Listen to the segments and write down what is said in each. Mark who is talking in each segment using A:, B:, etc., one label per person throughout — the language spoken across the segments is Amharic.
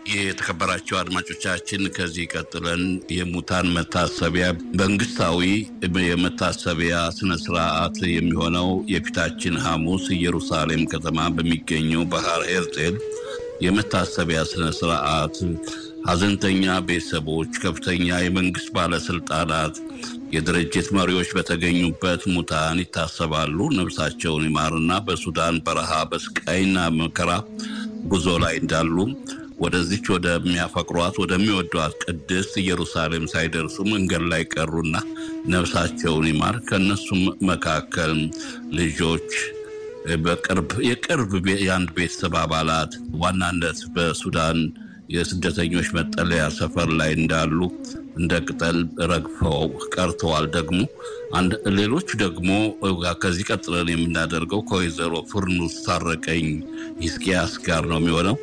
A: የተከበራችሁ አድማጮቻችን ከዚህ ቀጥለን የሙታን መታሰቢያ መንግስታዊ የመታሰቢያ ስነ ስርዓት የሚሆነው የፊታችን ሐሙስ ኢየሩሳሌም ከተማ በሚገኘው ባህር ሄርጼል የመታሰቢያ ስነ ስርዓት ሐዘንተኛ ቤተሰቦች፣ ከፍተኛ የመንግስት ባለስልጣናት፣ የድርጅት መሪዎች በተገኙበት ሙታን ይታሰባሉ። ነፍሳቸውን ይማርና በሱዳን በረሃ በስቃይና መከራ ጉዞ ላይ እንዳሉ ወደዚች ወደሚያፈቅሯት ወደሚወዷት ቅድስት ኢየሩሳሌም ሳይደርሱ መንገድ ላይ ቀሩና ነፍሳቸውን ይማር። ከነሱም መካከል ልጆች የቅርብ የአንድ ቤተሰብ አባላት ዋናነት በሱዳን የስደተኞች መጠለያ ሰፈር ላይ እንዳሉ እንደ ቅጠል ረግፈው ቀርተዋል። ደግሞ ሌሎች ደግሞ ከዚህ ቀጥለን የምናደርገው ከወይዘሮ ፍርኑስ ታረቀኝ ኢስኪያስ ጋር ነው የሚሆነው።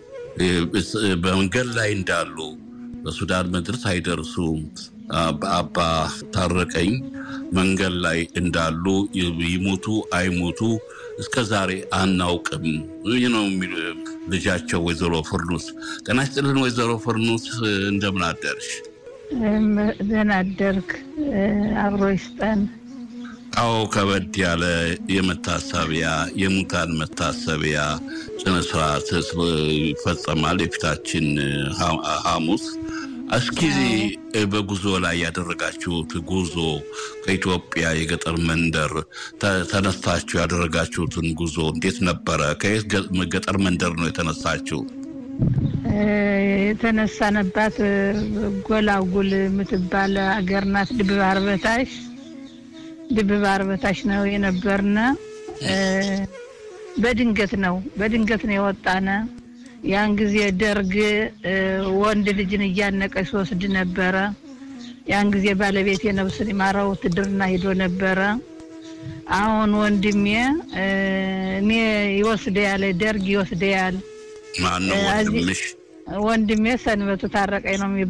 A: በመንገድ ላይ እንዳሉ በሱዳን ምድር ሳይደርሱ አባ ታረቀኝ መንገድ ላይ እንዳሉ ይሞቱ አይሞቱ እስከዛሬ አናውቅም ነው ልጃቸው ወይዘሮ ፍርኑስ። ጤና ይስጥልን ወይዘሮ ፍርኑስ፣ እንደምን አደርሽ?
B: ደህና አደርክ? አብሮ ይስጠን።
A: አዎ፣ ከበድ ያለ የመታሰቢያ የሙታን መታሰቢያ ስነ ስርዓት ይፈጸማል የፊታችን ሐሙስ። እስኪ በጉዞ ላይ ያደረጋችሁት ጉዞ ከኢትዮጵያ የገጠር መንደር ተነስታችሁ ያደረጋችሁትን ጉዞ እንዴት ነበረ? ከየት ገጠር መንደር ነው የተነሳችሁ?
B: የተነሳንባት ጎላጉል የምትባል አገር ናት። ድብባር በታች ነው የነበርነ። በድንገት ነው የወጣነ። ያን ጊዜ ደርግ ወንድ ልጅን እያነቀች ወስድ ነበረ። ያን ጊዜ ባለቤቴ ነፍሱን ይማረው ውትድርና ሄዶ ነበረ። አሁን ወንድሜ እኔ ይወስደያል፣ ደርግ ይወስደያል።
A: ማነው ወንድምሽ?
B: ወንድሜ ሰንበቱ ታረቀኝ ነው